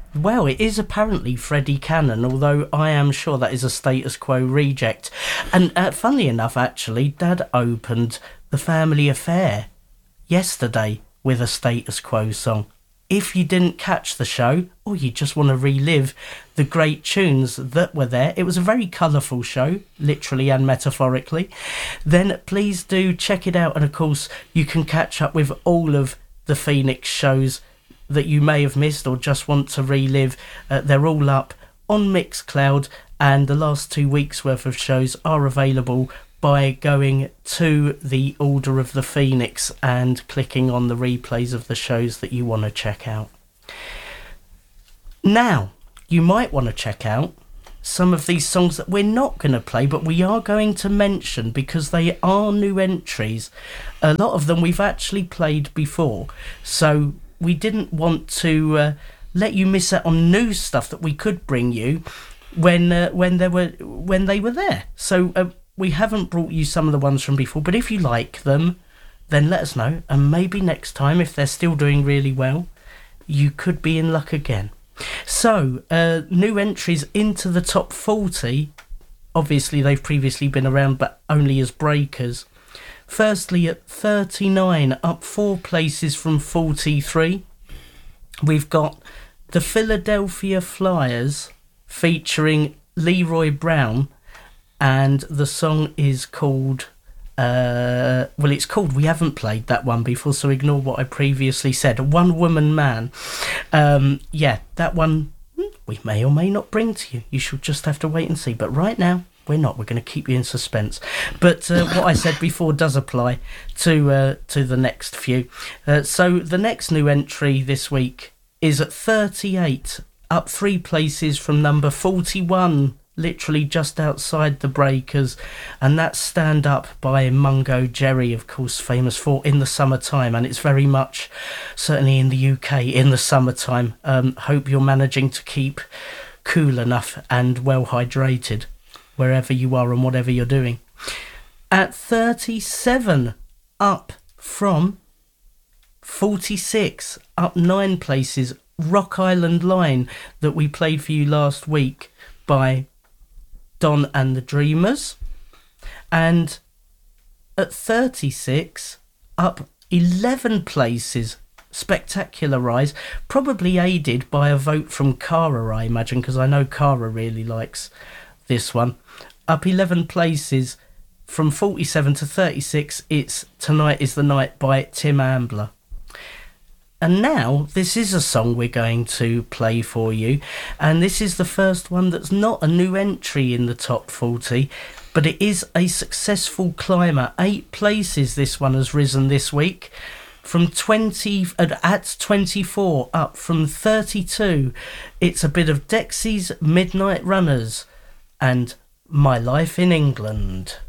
Well, it is apparently Freddie Cannon, although I am sure that is a Status Quo reject. And funnily enough, actually, Dad opened The Family Affair yesterday with a Status Quo song. If you didn't catch the show, or you just want to relive the great tunes that were there, it was a very colourful show, literally and metaphorically, then please do check it out. And of course, you can catch up with all of the Phoenix shows that you may have missed or just want to relive. They're all up on Mixcloud, and the last 2 weeks worth of shows are available by going to the Order of the Phoenix and clicking on the replays of the shows that you want to check out. Now, you might want to check out some of these songs that we're not going to play, but we are going to mention because they are new entries. A lot of them we've actually played before, so we didn't want to let you miss out on new stuff that we could bring you when they were there. So we haven't brought you some of the ones from before, but if you like them, then let us know, and maybe next time, if they're still doing really well, you could be in luck again. So new entries into the top 40. Obviously they've previously been around, but only as breakers. Firstly, at 39, up 4 places from 43, we've got the Philadelphia Flyers featuring Leroy Brown, and the song is called, it's called, we haven't played that one before, so ignore what I previously said, One Woman Man. That one we may or may not bring to you. You should just have to wait and see, but right now, we're not. We're going to keep you in suspense. But what I said before does apply to the next few. So the next new entry this week is at 38, up 3 places from number 41, literally just outside the breakers, and that's Stand Up by Mungo Jerry, of course famous for In the Summertime, and it's very much, certainly in the UK, in the summertime. Hope you're managing to keep cool enough and well hydrated wherever you are and whatever you're doing. At 37, up from 46, up 9 places, Rock Island Line, that we played for you last week by Don and the Dreamers. And at 36, up 11 places, spectacular rise, probably aided by a vote from Cara, I imagine, because I know Cara really likes this one. Up 11 places from 47 to 36, it's Tonight Is the Night by Tim Ambler. And now this is a song we're going to play for you, and this is the first one that's not a new entry in the top 40, but it is a successful climber. 8 places this one has risen this week, from 20 at 24, up from 32. It's a bit of Dexy's Midnight Runners and My Life in England.